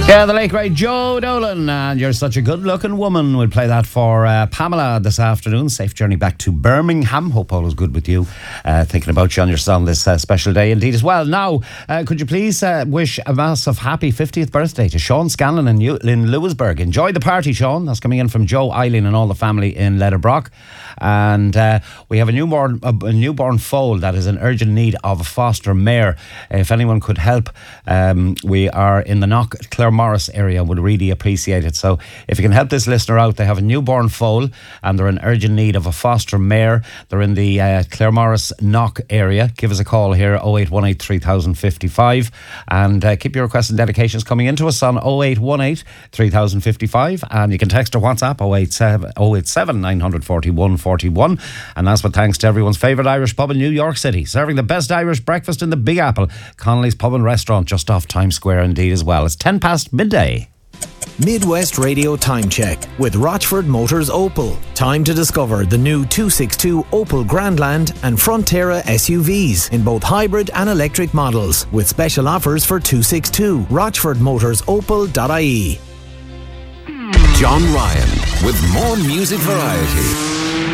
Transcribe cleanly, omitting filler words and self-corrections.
Yeah, the late great Joe Dolan, and You're Such a Good Looking Woman. We'll play that for Pamela this afternoon. Safe journey back to Birmingham. Hope all is good with you. Thinking about you on your son this special day indeed as well. Now, could you please wish a massive happy 50th birthday to Sean Scanlon in Lewisburg. Enjoy the party, Sean. That's coming in from Joe Eileen and all the family in Letterbrock. And we have a newborn foal that is in urgent need of a foster mare. If anyone could help, we are in the Knock Claremorris area, would really appreciate it. So if you can help this listener out, they have a newborn foal and they're in urgent need of a foster mare. They're in the Claremorris Knock area. Give us a call here, 0818 3055, and keep your requests and dedications coming into us on 0818 3055, and you can text or WhatsApp 087 941 41. And that's with thanks to everyone's favourite Irish pub in New York City, serving the best Irish breakfast in the Big Apple, Connolly's Pub and Restaurant, just off Times Square indeed as well. It's 10 past midday. Midwest Radio Time Check with Rochford Motors Opel. Time to discover the new 262 Opel Grandland and Frontera SUVs in both hybrid and electric models, with special offers for 262. RochfordMotorsOpel.ie. John Ryan with more music variety.